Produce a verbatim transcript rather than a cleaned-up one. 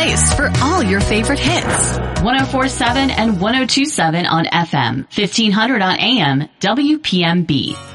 place for all your favorite hits. one oh four point seven and one oh two point seven on F M, fifteen hundred on A M, W P M B.